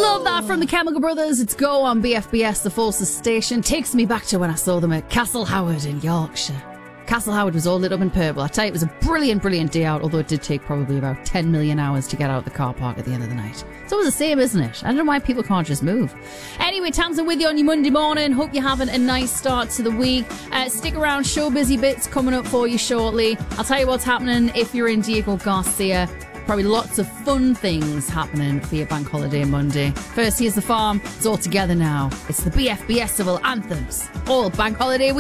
Love that from the Chemical Brothers. It's Go on BFBS, the Forces station. Takes me back to when I saw them at Castle Howard in Yorkshire. Castle Howard was all lit up in purple. I tell you, it was a brilliant, brilliant day out, although it did take probably about 10 million hours to get out of the car park at the end of the night. It's always the same, isn't it? I don't know why people can't just move. Anyway, Tamsin with you on your Monday morning. Hope you're having a nice start to the week. Stick around, show busy bits coming up for you shortly. I'll tell you what's happening if you're in Diego Garcia. Probably lots of fun things happening for your Bank Holiday Monday. First, here's The Farm. It's all together now. It's the BFBS Civil Anthems. All Bank Holiday week.